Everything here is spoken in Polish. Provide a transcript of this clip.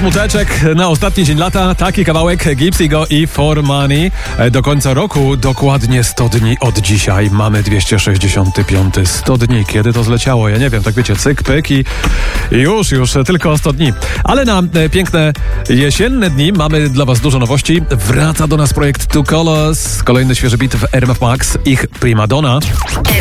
smuteczek na ostatni dzień lata. Taki kawałek Gipsy Go i For Money. Do końca roku dokładnie 100 dni od dzisiaj. Mamy 265. 100 dni. Kiedy to zleciało? Ja nie wiem. Tak wiecie, cyk, pyk i już tylko 100 dni. Ale na piękne jesienne dni mamy dla was dużo nowości. Wraca do nas projekt Two Colors. Kolejny świeży beat w RMF Max. Ich Prima Donna.